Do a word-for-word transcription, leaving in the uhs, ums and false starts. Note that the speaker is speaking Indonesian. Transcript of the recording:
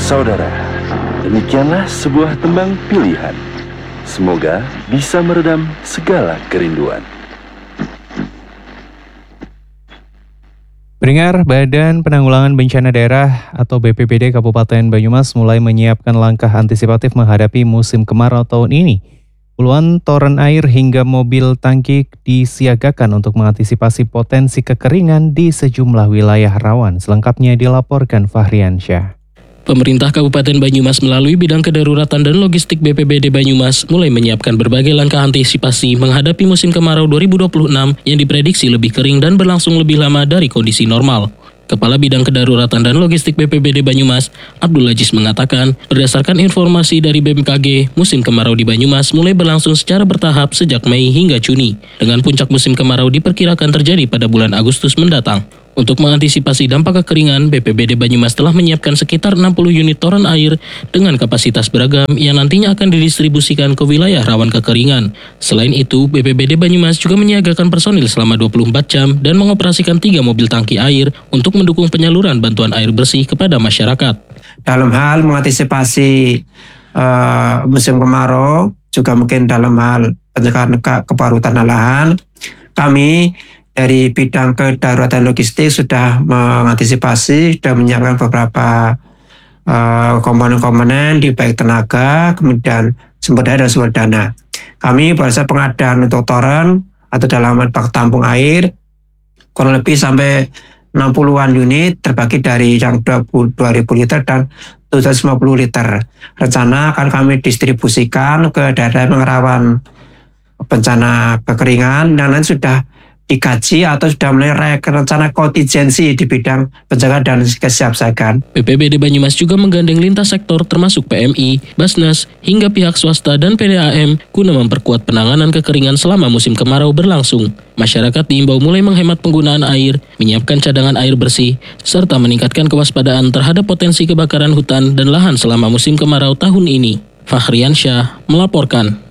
Saudara, demikianlah sebuah tembang pilihan. Semoga bisa meredam segala kerinduan. Pendengar, Badan Penanggulangan Bencana Daerah atau B P B D Kabupaten Banyumas mulai menyiapkan langkah antisipatif menghadapi musim kemarau tahun ini. Puluhan toren air hingga mobil tangki disiagakan untuk mengantisipasi potensi kekeringan di sejumlah wilayah rawan. Selengkapnya dilaporkan Fahriansyah. Pemerintah Kabupaten Banyumas melalui bidang kedaruratan dan logistik B P B D Banyumas mulai menyiapkan berbagai langkah antisipasi menghadapi musim kemarau dua ribu dua puluh enam yang diprediksi lebih kering dan berlangsung lebih lama dari kondisi normal. Kepala Bidang Kedaruratan dan Logistik B P B D Banyumas, Abdul Aziz mengatakan, berdasarkan informasi dari B M K G, musim kemarau di Banyumas mulai berlangsung secara bertahap sejak Mei hingga Juni, dengan puncak musim kemarau diperkirakan terjadi pada bulan Agustus mendatang. Untuk mengantisipasi dampak kekeringan, B P B D Banyumas telah menyiapkan sekitar enam puluh unit toren air dengan kapasitas beragam yang nantinya akan didistribusikan ke wilayah rawan kekeringan. Selain itu, B P B D Banyumas juga menyiagakan personil selama dua puluh empat jam dan mengoperasikan tiga mobil tangki air untuk mendukung penyaluran bantuan air bersih kepada masyarakat. Dalam hal mengantisipasi uh, musim kemarau, juga mungkin dalam hal pencegahan ke keparutan lahan, kami dari bidang kedaruratan logistik sudah mengantisipasi, sudah menyiapkan beberapa uh, komponen-komponen di baik tenaga, kemudian sumber daya dan sumber dana. Kami pada pengadaan untuk toren atau dalam bak tampung air kurang lebih sampai enam puluhan unit terbagi dari yang dua puluh dua ribu liter dan tujuh ratus lima puluh liter. Rencana akan kami distribusikan ke daerah yang rawan bencana kekeringan dan nanti sudah dikaji atau sudah mulai rencana kontingensi di bidang pencegahan dan kesiapsiagaan. B P B D Banyumas juga menggandeng lintas sektor termasuk P M I, Basnas, hingga pihak swasta dan P D A M guna memperkuat penanganan kekeringan selama musim kemarau berlangsung. Masyarakat diimbau mulai menghemat penggunaan air, menyiapkan cadangan air bersih, serta meningkatkan kewaspadaan terhadap potensi kebakaran hutan dan lahan selama musim kemarau tahun ini. Fahriansyah melaporkan.